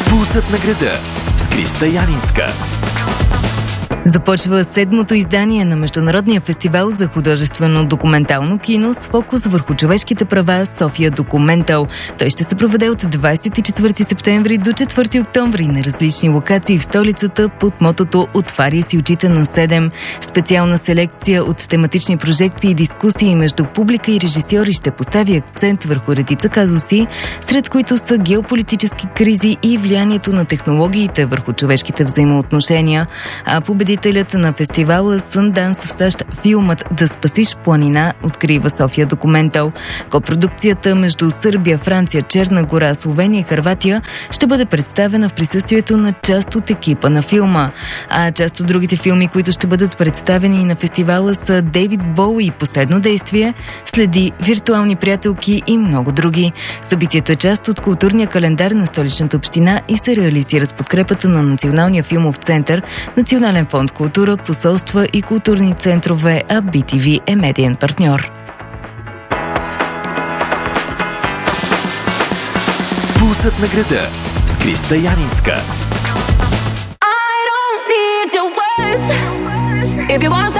Пулсът на града с Криста Янинска. Започва седмото издание на Международния фестивал за художествено документално кино с фокус върху човешките права София Документал. Той ще се проведе от 24 септември до 4 октомври на различни локации в столицата под мотото "Отваряй си очите на 7". Специална селекция от тематични прожекции и дискусии между публика и режисьори ще постави акцент върху редица казуси, сред които са геополитически кризи и влиянието на технологиите върху човешките взаимоотношения. А победителят на фестивала Sundance в САЩ, филмът "Да спасиш планина" открива София Документал. Копродукцията между Сърбия, Франция, Черна гора, Словения и Хърватия ще бъде представена в присъствието на част от екипа на филма. А част от другите филми, които ще бъдат представени на фестивала, са Дейвид Боуи, "Последно действие", "Следи", "Виртуални приятелки" и много други. Събитието е част от културния календар на Столичната община и се реализира с подкрепата на Националния филмов център, Национален фонд "Култура", посолства и културни центрове, а BTV е медиен партньор. Пулсът на града с Криста Янинска.